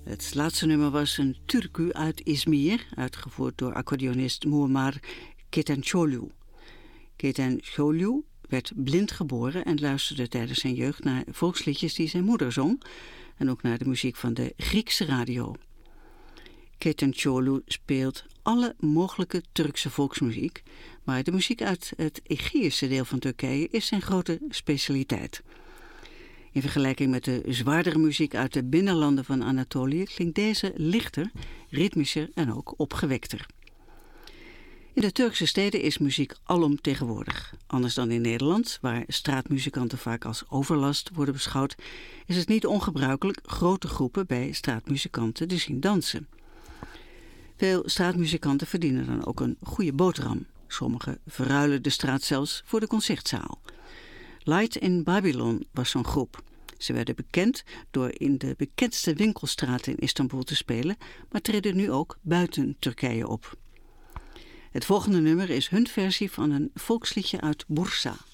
Het laatste nummer was een türkü uit Izmir, uitgevoerd door accordeonist Muammer Ketencoğlu. Ketencoğlu werd blind geboren en luisterde tijdens zijn jeugd naar volksliedjes die zijn moeder zong en ook naar de muziek van de Griekse radio. Ketencoğlu speelt alle mogelijke Turkse volksmuziek, maar de muziek uit het Egeïsche deel van Turkije is zijn grote specialiteit. In vergelijking met de zwaardere muziek uit de binnenlanden van Anatolië klinkt deze lichter, ritmischer en ook opgewekter. In de Turkse steden is muziek alomtegenwoordig. Anders dan in Nederland, waar straatmuzikanten vaak als overlast worden beschouwd, is het niet ongebruikelijk grote groepen bij straatmuzikanten te zien dansen. Veel straatmuzikanten verdienen dan ook een goede boterham. Sommigen verruilen de straat zelfs voor de concertzaal. Light in Babylon was zo'n groep. Ze werden bekend door in de bekendste winkelstraten in Istanbul te spelen, maar treden nu ook buiten Turkije op. Het volgende nummer is hun versie van een volksliedje uit Bursa.